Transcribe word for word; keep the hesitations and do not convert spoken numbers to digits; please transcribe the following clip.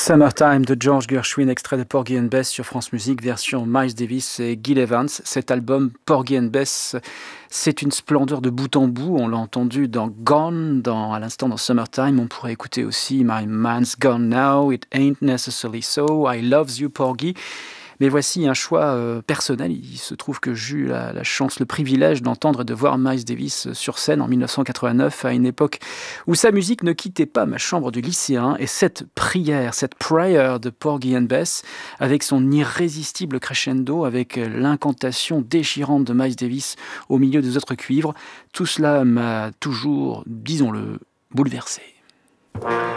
Summertime de George Gershwin, extrait de Porgy and Bess sur France Musique, version Miles Davis et Gil Evans. Cet album Porgy and Bess, c'est une splendeur de bout en bout. On l'a entendu dans Gone, dans, à l'instant dans Summertime. On pourrait écouter aussi My Man's Gone Now, It Ain't Necessarily So, I Loves You Porgy. Mais voici un choix euh, personnel. Il se trouve que j'ai eu la, la chance, le privilège d'entendre et de voir Miles Davis sur scène en dix-neuf cent quatre-vingt-neuf, à une époque où sa musique ne quittait pas ma chambre du lycéen. Et cette prière, cette prayer de Porgy and Bess, avec son irrésistible crescendo, avec l'incantation déchirante de Miles Davis au milieu des autres cuivres, tout cela m'a toujours, disons-le, bouleversé.